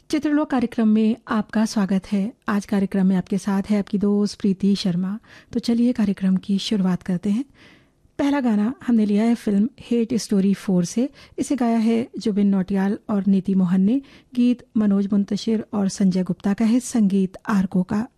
चित्रलोक कार्यक्रम में आपका स्वागत है। आज कार्यक्रम में आपके साथ है आपकी दोस्त प्रीति शर्मा। तो चलिए कार्यक्रम की शुरुआत करते हैं। पहला गाना हमने लिया है फिल्म हेट स्टोरी 4 से। इसे गाया है जुबिन नौटियाल और नीति मोहन ने। गीत मनोज मुंतशिर और संजय गुप्ता का है, संगीत आरको का।